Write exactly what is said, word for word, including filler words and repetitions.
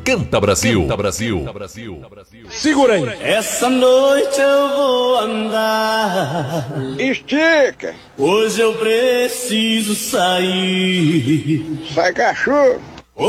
Canta Brasil. Canta Brasil. Segura aí. Essa noite eu vou andar. Estica. Hoje eu preciso sair. Sai cachorro.